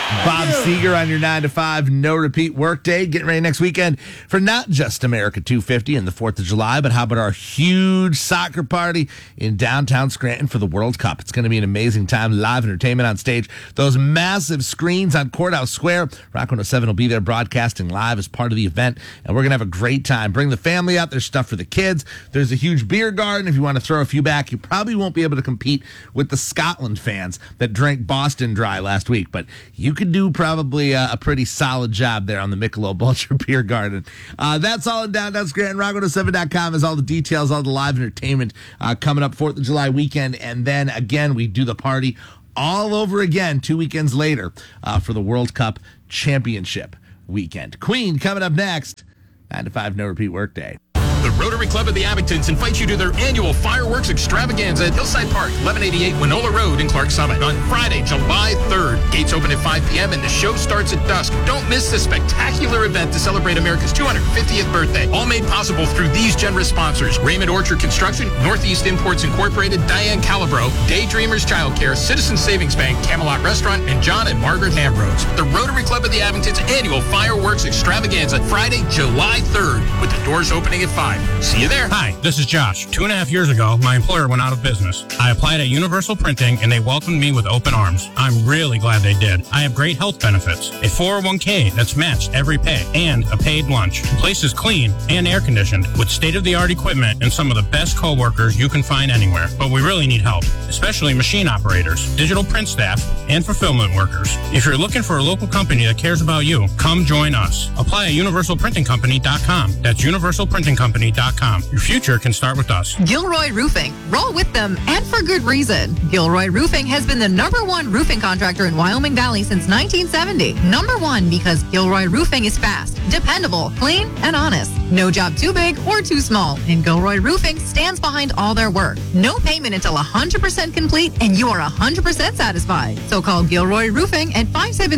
Bob Seger on your 9 to 5 no repeat workday. Getting ready next weekend for not just America 250 and the 4th of July, but how about our huge soccer party in downtown Scranton for the World Cup? It's going to be an amazing time. Live entertainment on stage. Those massive screens on Courthouse Square. Rock 107 will be there broadcasting live as part of the event, and we're going to have a great time. Bring the family out. There's stuff for the kids. There's a huge beer garden. If you want to throw a few back, you probably won't be able to compete with the Scotland fans that drank Boston dry last week, but you could do probably a pretty solid job there on the Michelob Ultra Beer Garden. That's all in downtown Scranton. Rock107.com has all the details, all the live entertainment coming up 4th of July weekend. And then again, we do the party all over again 2 weekends later for the World Cup Championship weekend. Queen coming up next. 9 to 5 no repeat workday. The Rotary Club of the Abingtons invites you to their annual fireworks extravaganza at Hillside Park, 1188 Winola Road in Clark Summit on Friday, July 3rd. Gates open at 5 p.m. and the show starts at dusk. Don't miss this spectacular event to celebrate America's 250th birthday. All made possible through these generous sponsors: Raymond Orchard Construction, Northeast Imports Incorporated, Diane Calabro, Daydreamers Childcare, Citizens Savings Bank, Camelot Restaurant, and John and Margaret Ambrose. The Rotary Club of the Abingtons annual fireworks extravaganza, Friday, July 3rd, with the doors opening at 5. See you there. Hi, this is Josh. 2.5 years ago, my employer went out of business. I applied at Universal Printing, and they welcomed me with open arms. I'm really glad they did. I have great health benefits, a 401k that's matched every pay, and a paid lunch. The place is clean and air-conditioned with state-of-the-art equipment and some of the best co-workers you can find anywhere. But we really need help, especially machine operators, digital print staff, and fulfillment workers. If you're looking for a local company that cares about you, come join us. Apply at universalprintingcompany.com. That's universalprintingcompany.com. Your future can start with us. Gilroy Roofing. Roll with them, and for good reason. Gilroy Roofing has been the #1 roofing contractor in Wyoming Valley since 1970. #1 because Gilroy Roofing is fast, dependable, clean, and honest. No job too big or too small, and Gilroy Roofing stands behind all their work. No payment until 100% complete, and you are 100% satisfied. So call Gilroy Roofing at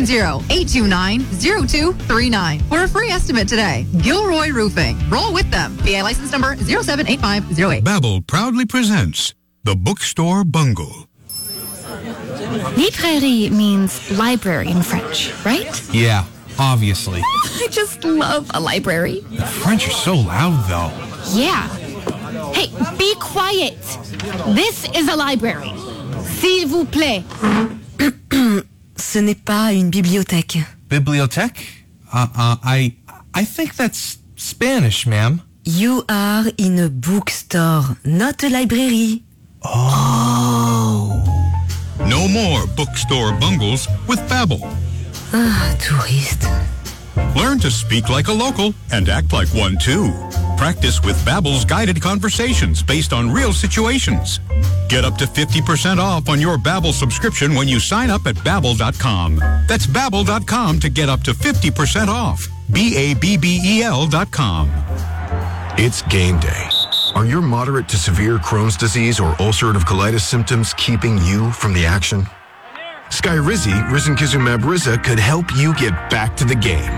570-829-0239 for a free estimate today. Gilroy Roofing. Roll with them. PA license number 078508. Babbel proudly presents The Bookstore Bungle. Librairie means library in French, right? Yeah, obviously. I just love a library. The French are so loud, though. Yeah. Hey, be quiet. This is a library. S'il vous plaît. Ce n'est pas une bibliothèque. Bibliothèque? I think that's Spanish, ma'am. You are in a bookstore, not a library. Oh. No more bookstore bungles with Babbel. Ah, touriste. Learn to speak like a local and act like one too. Practice with Babbel's guided conversations based on real situations. Get up to 50% off on your Babbel subscription when you sign up at Babbel.com. That's Babbel.com to get up to 50% off. Babbel.com. It's game day. Are your moderate to severe Crohn's disease or ulcerative colitis symptoms keeping you from the action? Skyrizi, risankizumab Riza, could help you get back to the game.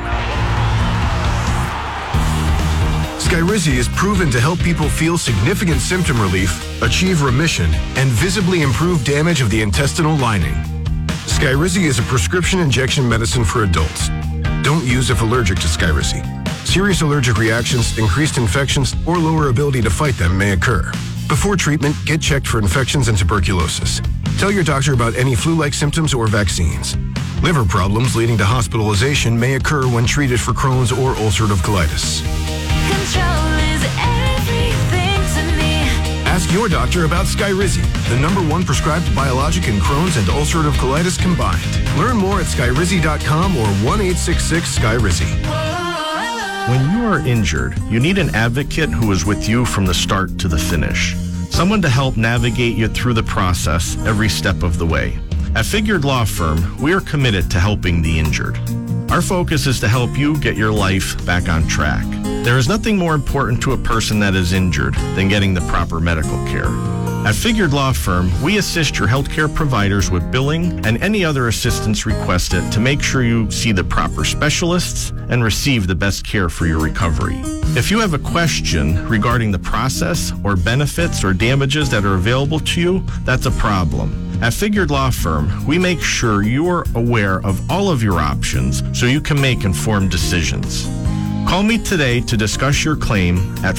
Skyrizi is proven to help people feel significant symptom relief, achieve remission, and visibly improve damage of the intestinal lining. Skyrizi is a prescription injection medicine for adults. Don't use if allergic to Skyrizi. Serious allergic reactions, increased infections, or lower ability to fight them may occur. Before treatment, get checked for infections and tuberculosis. Tell your doctor about any flu-like symptoms or vaccines. Liver problems leading to hospitalization may occur when treated for Crohn's or ulcerative colitis. Control is everything to me. Ask your doctor about Skyrizi, the #1 prescribed biologic in Crohn's and ulcerative colitis combined. Learn more at skyrizi.com or 1-866-SKYRIZI. When you are injured, you need an advocate who is with you from the start to the finish. Someone to help navigate you through the process every step of the way. At Figured Law Firm, we are committed to helping the injured. Our focus is to help you get your life back on track. There is nothing more important to a person that is injured than getting the proper medical care. At Figured Law Firm, we assist your healthcare providers with billing and any other assistance requested to make sure you see the proper specialists and receive the best care for your recovery. If you have a question regarding the process or benefits or damages that are available to you, that's a problem. At Figured Law Firm, we make sure you're aware of all of your options so you can make informed decisions. Call me today to discuss your claim at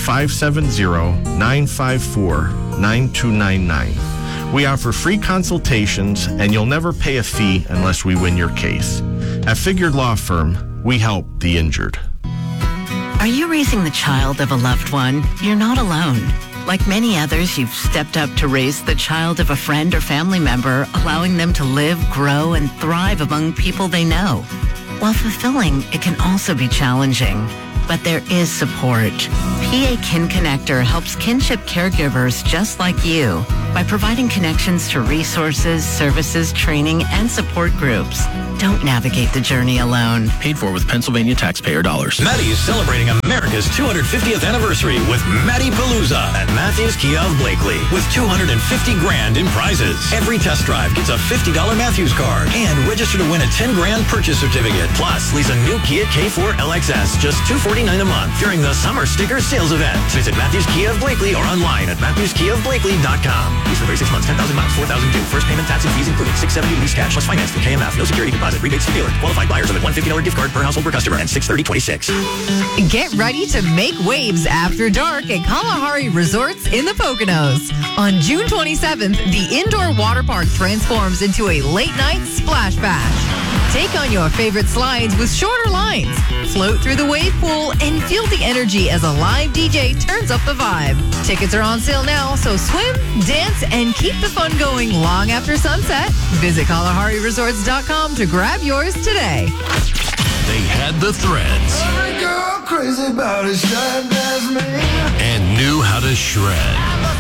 570-954-9299. We offer free consultations, and you'll never pay a fee unless we win your case. At Figured Law Firm, we help the injured. Are you raising the child of a loved one? You're not alone. Like many others, you've stepped up to raise the child of a friend or family member, allowing them to live, grow, and thrive among people they know. While fulfilling, it can also be challenging. But there is support. PA Kin Connector helps kinship caregivers just like you by providing connections to resources, services, training, and support groups. Don't navigate the journey alone. Paid for with Pennsylvania taxpayer dollars. Maddie is celebrating America's 250th anniversary with Maddie Palooza at Matthews Kia of Blakely with $250 grand in prizes. Every test drive gets a $50 Matthews card and register to win a $10 grand purchase certificate. Plus, lease a new Kia K4 LXS just $249 a month during the Summer Sticker Sales Event. Visit Matthews Kia of Blakely or online at MatthewsKiaofBlakely.com. Lease for 36 months, 10,000 miles, 4,000 due. First payment, tax, and fees included. $670 lease cash plus finance through KMF. No security deposit. Rebates to dealer. Qualified buyers with a $150 gift card per household per customer and 6/30/26. Get ready to make waves after dark at Kalahari Resorts in the Poconos. On June 27th, the indoor water park transforms into a late-night splash bash. Take on your favorite slides with shorter lines, float through the wave pool, and feel the energy as a live DJ turns up the vibe. Tickets are on sale now, so swim, dance, and keep the fun going long after sunset. Visit KalahariResorts.com to grab yours today. They had the threads Every girl crazy about his shine as me. and knew how to shred.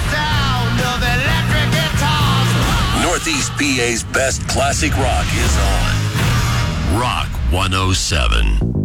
Northeast PA's best classic rock is on Rock 107.